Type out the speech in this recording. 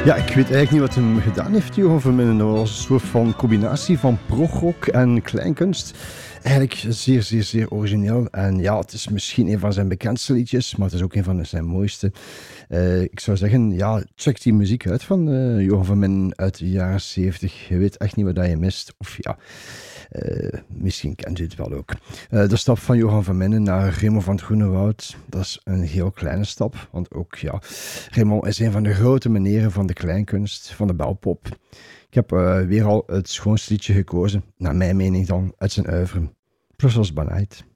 Ja, ik weet eigenlijk niet wat hem gedaan heeft, Johan Verminnen. Dat was een soort van combinatie van progrock en kleinkunst. Eigenlijk zeer, zeer, zeer origineel. En ja, het is misschien een van zijn bekendste liedjes, maar het is ook een van zijn mooiste. Ik zou zeggen, ja, check die muziek uit van Johan Verminnen uit de jaren 70. Je weet echt niet wat je mist. Of ja, misschien kent u het wel ook. De stap van Johan Verminnen naar Raymond van het Groenewoud, dat is een heel kleine stap. Want ook, ja, Raymond is een van de grote meneren van de kleinkunst, van de belpop. Ik heb weer al het schoonste liedje gekozen, naar mijn mening dan, uit zijn oeuvre. Brussels by Night.